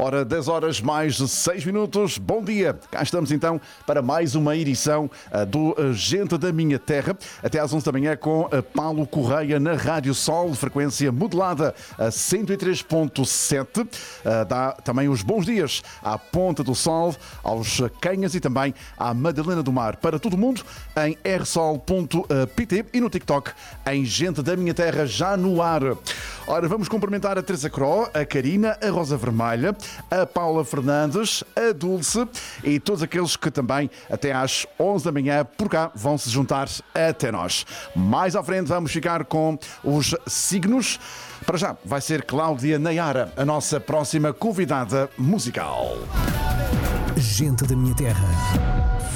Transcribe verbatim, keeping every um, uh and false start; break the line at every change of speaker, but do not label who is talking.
Ora, dez horas mais seis minutos. Bom dia. Cá estamos então para mais uma edição uh, do uh, Gente da Minha Terra. Até às onze da manhã com uh, Paulo Correia na Rádio Sol, frequência modulada a cento e três ponto sete. Uh, dá também os bons dias à Ponta do Sol, aos Canhas e também à Madalena do Mar. Para todo o mundo em r sol ponto p t e no TikTok em Gente da Minha Terra já no ar. Ora, vamos cumprimentar a Teresa Cro, a Karina, a Rosa Vermelha, a Paula Fernandes, a Dulce e todos aqueles que também até às onze da manhã por cá vão se juntar até nós. Mais à frente vamos ficar com os signos. Para já vai ser Cláudia Nayara, a nossa próxima convidada musical.
Gente da Minha Terra.